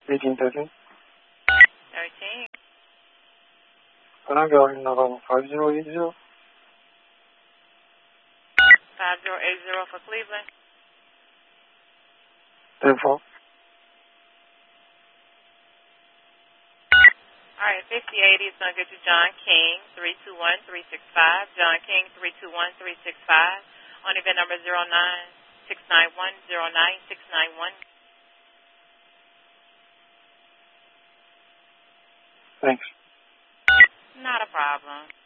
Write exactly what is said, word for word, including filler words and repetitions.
eighteen thirteen. thirteen. Panama Valley, Navarro, five zero eight zero. five zero eight zero for Cleveland. ten four. All right, fifty eighty is going to get you John King, three two one three six five. John King, three two one three six five. On event number zero nine six nine one zero nine six nine one. Thanks. Not a problem.